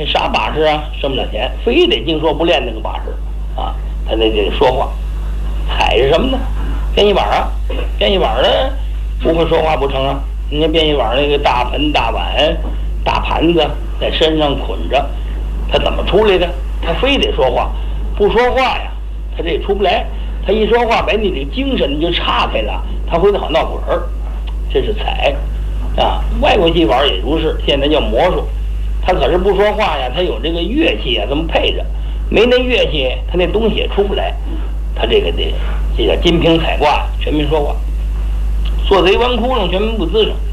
这啥把式啊？挣不了钱，非得净说不练那个把式啊。他那个说话，彩是什么呢？编一碗啊，编一碗呢，不会说话不成啊。人家编一碗那个大盆、大碗、大盘子在身上捆着，他怎么出来的？他非得说话，不说话呀，他这也出不来。他一说话，把你这精神就岔开了，他回头好闹鬼儿。这是彩啊，外国戏法也如是，现在叫魔术。他可是不说话呀，他有这个乐器啊，这么配着，没那乐器，他那东西也出不来。他这个这叫金瓶彩挂，全民说话，做贼玩窟窿，全民不吱声。